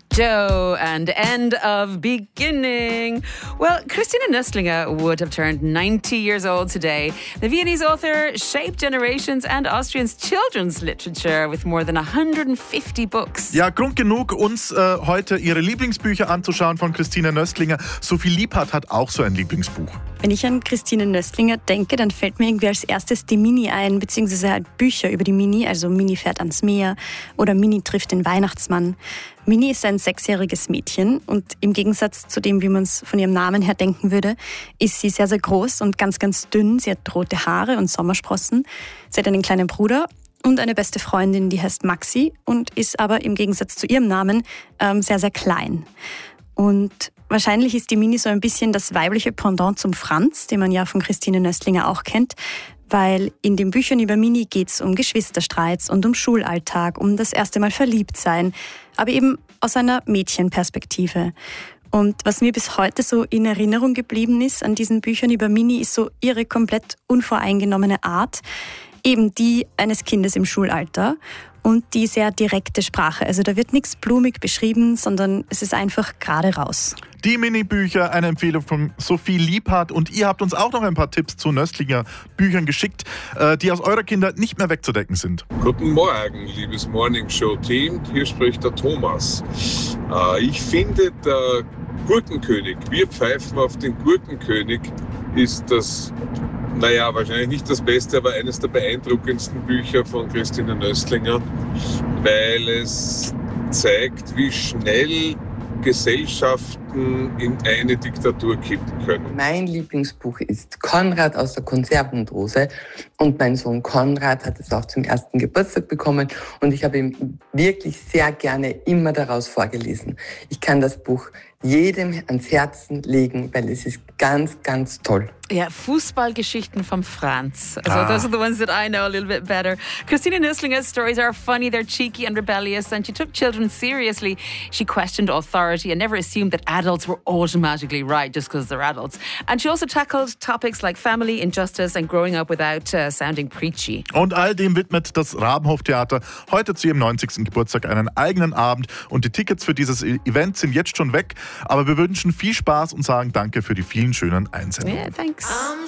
Joe and End of Beginning. Well, Christina Nöstlinger would have turned 90 years old today. The Viennese author shaped generations and Austrians children's literature with more than 150 books. Ja, Grund genug, uns heute ihre Lieblingsbücher anzuschauen von Christina Nöstlinger. Sophie Lippert hat auch so ein Lieblingsbuch. Wenn ich an Christine Nöstlinger denke, dann fällt mir irgendwie als erstes die Mini ein, beziehungsweise halt Bücher über die Mini, also Mini fährt ans Meer oder Mini trifft den Weihnachtsmann. Mini ist ein 6-jähriges Mädchen und im Gegensatz zu dem, wie man es von ihrem Namen her denken würde, ist sie sehr, sehr groß und ganz, ganz dünn. Sie hat rote Haare und Sommersprossen. Sie hat einen kleinen Bruder und eine beste Freundin, die heißt Maxi und ist aber im Gegensatz zu ihrem Namen sehr, sehr klein. Und wahrscheinlich ist die Mini so ein bisschen das weibliche Pendant zum Franz, den man ja von Christine Nöstlinger auch kennt, weil in den Büchern über Mini geht es um Geschwisterstreits und um Schulalltag, um das erste Mal verliebt sein, aber eben aus einer Mädchenperspektive. Und was mir bis heute so in Erinnerung geblieben ist an diesen Büchern über Mini, ist so ihre komplett unvoreingenommene Art, eben die eines Kindes im Schulalter und die sehr direkte Sprache. Also da wird nichts blumig beschrieben, sondern es ist einfach gerade raus. Die Mini-Bücher, eine Empfehlung von Sophie Lippert. Und ihr habt uns auch noch ein paar Tipps zu Nöstlinger Büchern geschickt, die aus eurer Kindheit nicht mehr wegzudecken sind. Guten Morgen, liebes Morning-Show-Team. Hier spricht der Thomas. Ich finde, der Gurkenkönig, wir pfeifen auf den Gurkenkönig, ist das, wahrscheinlich nicht das Beste, aber eines der beeindruckendsten Bücher von Christina Nöstlinger, weil es zeigt, wie schnell Gesellschaften in eine Diktatur kippen können. Mein Lieblingsbuch ist Konrad aus der Konservendose und mein Sohn Konrad hat es auch zum ersten Geburtstag bekommen und ich habe ihm wirklich sehr gerne immer daraus vorgelesen. Ich kann das Buch jedem ans Herzen legen, weil es ist ganz, ganz toll. Yeah, Fußballgeschichten from Franz. So those are the ones that I know a little bit better. Christina Nöstlinger's stories are funny, they're cheeky and rebellious, and she took children seriously. She questioned authority and never assumed that adults were automatically right just because they're adults. And she also tackled topics like family, injustice and growing up without sounding preachy. Und all dem widmet das Rabenhof-Theater heute zu ihrem 90. Geburtstag einen eigenen Abend. Und die Tickets für dieses Event sind jetzt schon weg. Aber wir wünschen viel Spaß und sagen danke für die vielen schönen Einsendungen. Yeah, thanks.